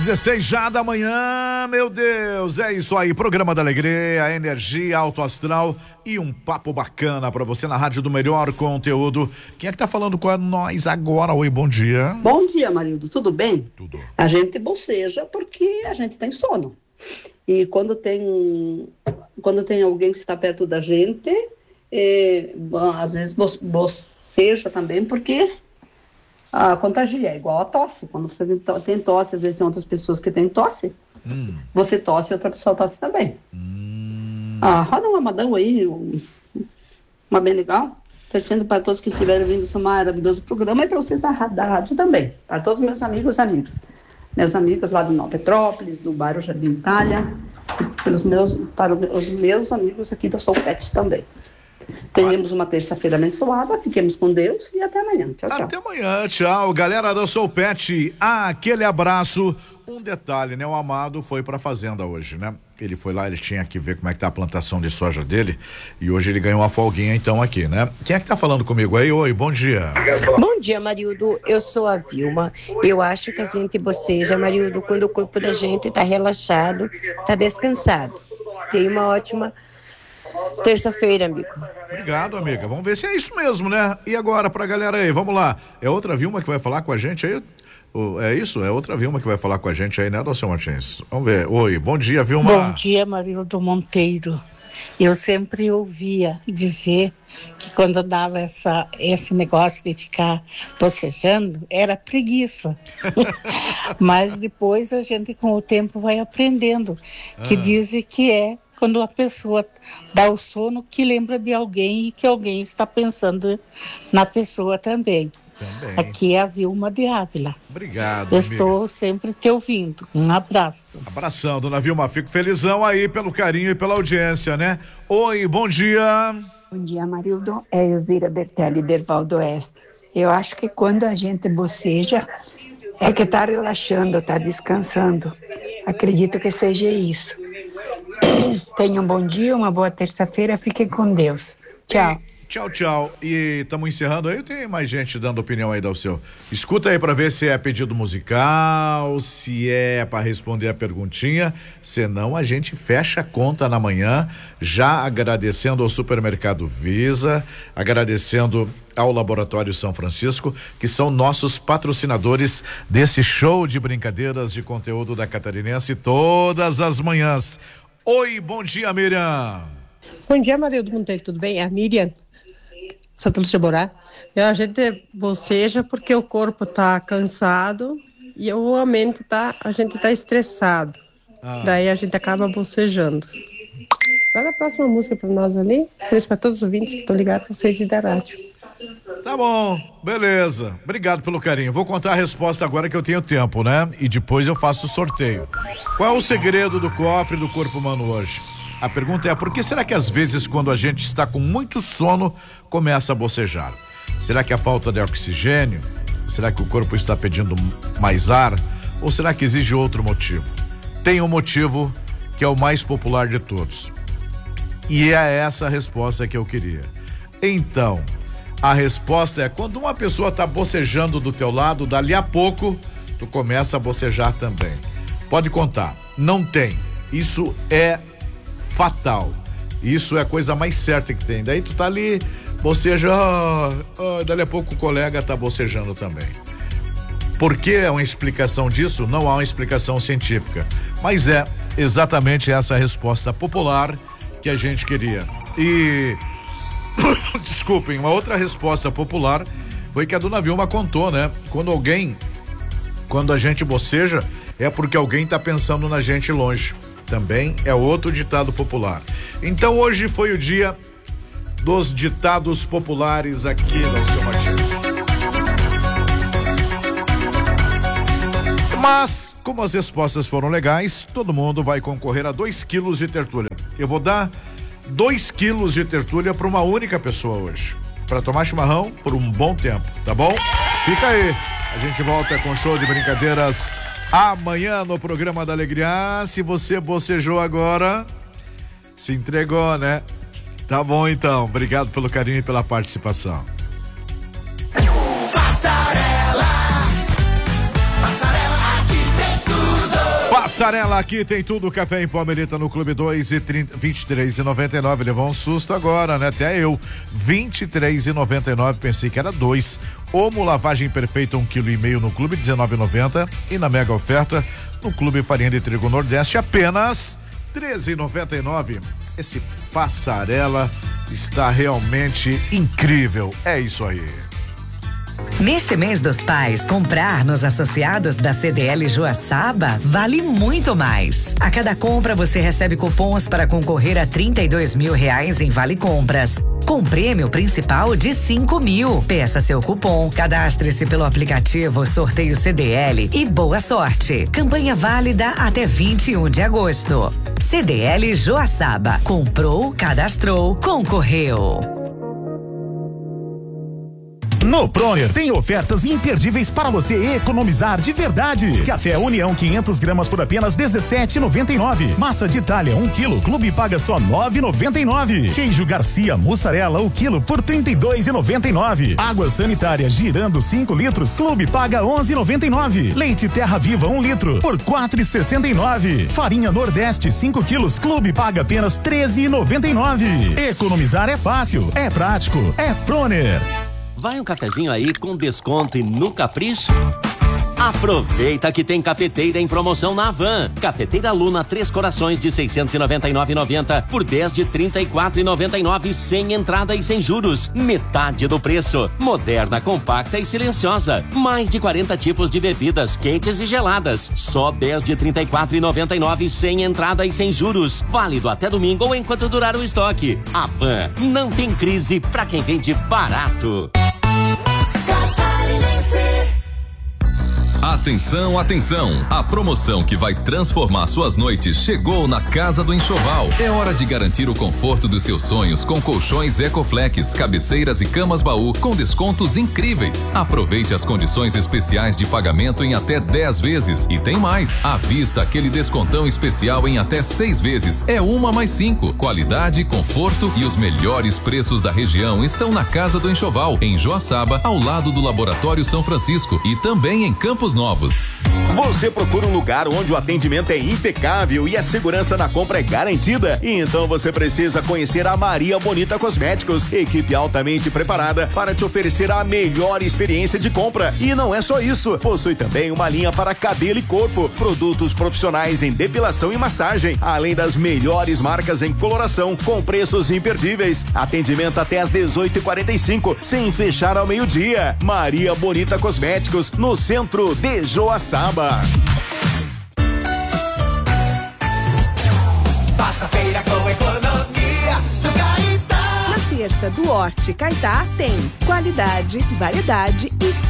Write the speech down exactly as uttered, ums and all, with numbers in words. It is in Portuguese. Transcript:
dezesseis já da manhã, meu Deus, é isso aí, programa da alegria, energia, alto astral e um papo bacana pra você na rádio do melhor conteúdo. Quem é que tá falando com nós agora? Oi, bom dia. Bom dia, Marildo, tudo bem? Tudo. A gente boceja porque a gente tem sono. E quando tem, quando tem alguém que está perto da gente, é, bom, às vezes bo- boceja também porque ah, contagia, é igual a tosse. Quando você tem, to- tem tosse, às vezes tem outras pessoas que têm tosse, Hum. você tosse e outra pessoa tosse também. Hum. Ah, roda um amadão aí, um, uma bem legal. Torcendo para todos que estiverem vindo esse maravilhoso programa e para vocês da, da rádio também. Para todos os meus amigos e amigas. Meus amigos lá do Nova Petrópolis, do bairro Jardim Itália, pelos meus, para os meus amigos aqui da Soul Pet também. Teremos uma terça-feira abençoada, fiquemos com Deus e até amanhã. Tchau, tchau. Até amanhã, tchau. Galera da Soul Pet, aquele abraço. Um detalhe, né? O Amado foi pra fazenda hoje, né? Ele foi lá, ele tinha que ver como é que tá a plantação de soja dele e hoje ele ganhou uma folguinha então aqui, né? Quem é que tá falando comigo aí? Oi, bom dia. Bom dia, Marildo. Eu sou a Vilma. Eu acho que a gente boceja, Marildo, quando o corpo da gente tá relaxado, tá descansado. Tenha uma ótima terça-feira, amigo. Obrigado, amiga. Vamos ver se é isso mesmo, né? E agora pra galera aí, vamos lá. É outra Vilma que vai falar com a gente aí? É isso? É outra Vilma que vai falar com a gente aí, né, Dulce Martins? Vamos ver. Oi, bom dia, Vilma. Bom dia, Marildo Monteiro. Eu sempre ouvia dizer que quando dava essa, esse negócio de ficar bocejando, era preguiça. Mas depois a gente, com o tempo, vai aprendendo. Que Ah. dizem que é quando a pessoa dá o sono que lembra de alguém e que alguém está pensando na pessoa também. Também. Aqui é a Vilma de Ávila. Obrigado, Eu amiga. estou sempre te ouvindo. Um abraço. Abração, dona Vilma. Fico felizão aí pelo carinho e pela audiência, né? Oi, bom dia. Bom dia, Marildo. É Elzira Bertelli, Derval do Oeste. Eu acho que quando a gente boceja, é que está relaxando, está descansando. Acredito que seja isso. Tenham um bom dia, uma boa terça-feira. Fiquem com Deus. Tchau. E, tchau, tchau. E estamos encerrando aí. Tem mais gente dando opinião aí, Dalceu. Escuta aí pra ver se é pedido musical, se é pra responder a perguntinha. Senão a gente fecha a conta na manhã, já agradecendo ao Supermercado Visa, agradecendo ao Laboratório São Francisco, que são nossos patrocinadores desse show de brincadeiras de conteúdo da Catarinense todas as manhãs. Oi, bom dia, Miriam. Bom dia, Marildo Monteiro, tudo bem? É a Miriam, Santa Lúcia Borá. Eu, a gente boceja porque o corpo tá cansado e o mente tá, a gente tá estressado. Ah. Daí a gente acaba bocejando. Vai na próxima música para nós ali. Feliz para todos os ouvintes que estão ligados para vocês e da rádio. Tá bom, beleza. Obrigado pelo carinho. Vou contar a resposta agora que eu tenho tempo, né? E depois eu faço o sorteio. Qual é o segredo do cofre do corpo humano hoje? A pergunta é: por que será que às vezes quando a gente está com muito sono começa a bocejar? Será que é a falta de oxigênio? Será que o corpo está pedindo mais ar? Ou será que exige outro motivo? Tem um motivo que é o mais popular de todos. E é essa a resposta que eu queria. Então, a resposta é: quando uma pessoa está bocejando do teu lado, dali a pouco tu começa a bocejar também. Pode contar, não tem. Isso é fatal. Isso é a coisa mais certa que tem. Daí tu tá ali, boceja, ah, ah, dali a pouco o colega tá bocejando também. Por que é uma explicação disso? Não há uma explicação científica, mas é exatamente essa a resposta popular que a gente queria. E desculpem, uma outra resposta popular foi que a dona Vilma contou, né? Quando alguém, quando a gente boceja, é porque alguém tá pensando na gente longe. Também é outro ditado popular. Então hoje foi o dia dos ditados populares aqui no Seu Martins. Mas, como as respostas foram legais, todo mundo vai concorrer a dois quilos de tertúlia. Eu vou dar dois quilos de tertúlia para uma única pessoa hoje, para tomar chimarrão por um bom tempo, tá bom? Fica aí, a gente volta com show de brincadeiras amanhã no programa da Alegria. Se você bocejou agora, se entregou, né? Tá bom então, obrigado pelo carinho e pela participação. Passarela, Passarela, aqui tem tudo. Passarela aqui tem tudo, café em pó Melita no Clube dois e vinte e três e noventa e nove, levou um susto agora, né? Até eu, vinte e três e noventa e nove, pensei que era dois. Omo lavagem perfeita, um quilo e meio no Clube, dezenove e noventa, e na mega oferta no Clube Farinha de Trigo Nordeste, apenas treze e noventa e nove. Esse Passarela está realmente incrível, é isso aí. Neste mês dos pais, comprar nos associados da C D L Joaçaba vale muito mais. A cada compra você recebe cupons para concorrer a trinta e dois mil reais em vale compras, com prêmio principal de cinco mil. Peça seu cupom, cadastre-se pelo aplicativo Sorteio C D L e boa sorte. Campanha válida até vinte e um de agosto. C D L Joaçaba. Comprou, cadastrou, concorreu. No Proner tem ofertas imperdíveis para você economizar de verdade. Café União quinhentas gramas por apenas dezessete e noventa e nove. Massa de Itália um quilo, Clube paga só nove e noventa e nove. Queijo Garcia mussarela o quilo por trinta e dois e noventa e nove. Água sanitária girando cinco litros, Clube paga onze e noventa e nove. Leite Terra Viva um litro por quatro e sessenta e nove. Farinha Nordeste cinco quilos, Clube paga apenas treze e noventa e nove. Economizar é fácil, é prático, é Proner. Vai um cafezinho aí com desconto e no capricho? Aproveita que tem cafeteira em promoção na Havan. Cafeteira Luna Três Corações de seiscentos e noventa e nove reais e noventa por dez de trinta e quatro reais e noventa e nove, sem entrada e sem juros. Metade do preço. Moderna, compacta e silenciosa. Mais de quarenta tipos de bebidas quentes e geladas. Só dez de trinta e quatro reais e noventa e nove, sem entrada e sem juros. Válido até domingo ou enquanto durar o estoque. Havan, não tem crise pra quem vende barato. Atenção, atenção! A promoção que vai transformar suas noites chegou na Casa do Enxoval. É hora de garantir o conforto dos seus sonhos com colchões Ecoflex, cabeceiras e camas baú com descontos incríveis. Aproveite as condições especiais de pagamento em até dez vezes. E tem mais, à vista aquele descontão especial em até seis vezes. É uma mais cinco. Qualidade, conforto e os melhores preços da região estão na Casa do Enxoval, em Joaçaba, ao lado do Laboratório São Francisco, e também em Campos Novos. Você procura um lugar onde o atendimento é impecável e a segurança na compra é garantida? Então você precisa conhecer a Maria Bonita Cosméticos, equipe altamente preparada para te oferecer a melhor experiência de compra. E não é só isso, possui também uma linha para cabelo e corpo, produtos profissionais em depilação e massagem, além das melhores marcas em coloração, com preços imperdíveis. Atendimento até às dezoito e quarenta e cinco, sem fechar ao meio-dia. Maria Bonita Cosméticos, no centro de Joaçaba. Faça feira com economia do Caetá. Na terça do Horti Caetá tem qualidade, variedade e